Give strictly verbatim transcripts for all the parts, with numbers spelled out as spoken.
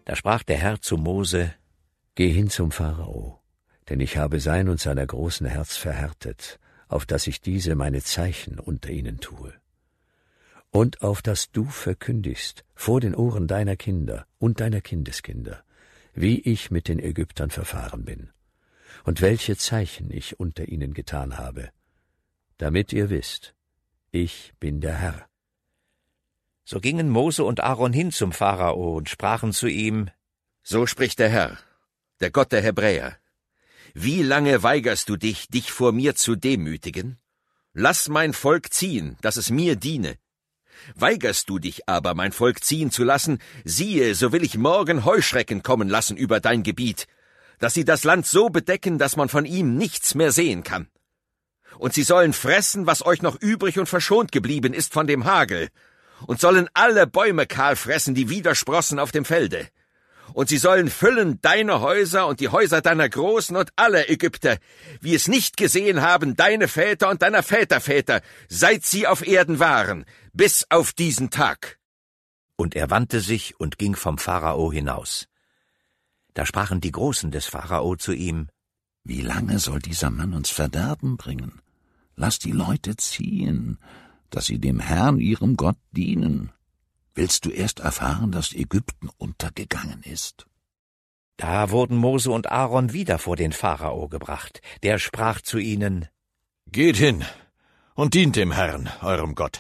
Da sprach der Herr zu Mose: Geh hin zum Pharao, denn ich habe sein und seiner großen Herz verhärtet, auf dass ich diese meine Zeichen unter ihnen tue. Und auf dass du verkündigst vor den Ohren deiner Kinder und deiner Kindeskinder, wie ich mit den Ägyptern verfahren bin, und welche Zeichen ich unter ihnen getan habe, damit ihr wisst, ich bin der Herr. So gingen Mose und Aaron hin zum Pharao und sprachen zu ihm: So spricht der Herr, der Gott der Hebräer. Wie lange weigerst du dich, dich vor mir zu demütigen? Lass mein Volk ziehen, dass es mir diene. Weigerst du dich aber, mein Volk ziehen zu lassen, siehe, so will ich morgen Heuschrecken kommen lassen über dein Gebiet, dass sie das Land so bedecken, dass man von ihm nichts mehr sehen kann. Und sie sollen fressen, was euch noch übrig und verschont geblieben ist von dem Hagel, und sollen alle Bäume kahl fressen, die wieder sprossen auf dem Felde. Und sie sollen füllen deine Häuser und die Häuser deiner Großen und aller Ägypter, wie es nicht gesehen haben deine Väter und deiner Väterväter, seit sie auf Erden waren, bis auf diesen Tag. Und er wandte sich und ging vom Pharao hinaus. Da sprachen die Großen des Pharao zu ihm: Wie lange soll dieser Mann uns Verderben bringen? Lass die Leute ziehen, dass sie dem Herrn, ihrem Gott, dienen. Willst du erst erfahren, dass Ägypten untergegangen ist? Da wurden Mose und Aaron wieder vor den Pharao gebracht. Der sprach zu ihnen: Geht hin und dient dem Herrn, eurem Gott.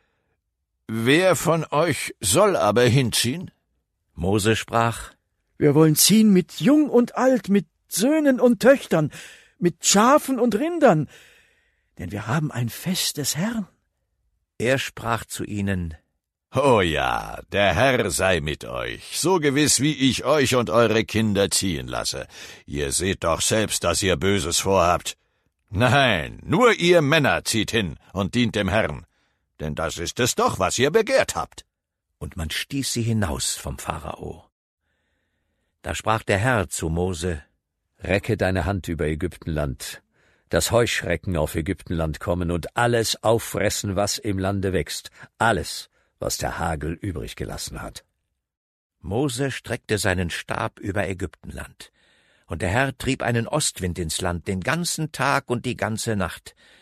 Wer von euch soll aber hinziehen? Mose sprach: Wir wollen ziehen mit Jung und Alt, mit Söhnen und Töchtern, mit Schafen und Rindern, denn wir haben ein Fest des Herrn. Er sprach zu ihnen: Oh ja, der Herr sei mit euch, so gewiss, wie ich euch und eure Kinder ziehen lasse. Ihr seht doch selbst, dass ihr Böses vorhabt. Nein, nur ihr Männer zieht hin und dient dem Herrn, denn das ist es doch, was ihr begehrt habt. Und man stieß sie hinaus vom Pharao. Da sprach der Herr zu Mose: Recke deine Hand über Ägyptenland, dass Heuschrecken auf Ägyptenland kommen und alles auffressen, was im Lande wächst, alles, was der Hagel übrig gelassen hat. Mose streckte seinen Stab über Ägyptenland, und der Herr trieb einen Ostwind ins Land den ganzen Tag und die ganze Nacht,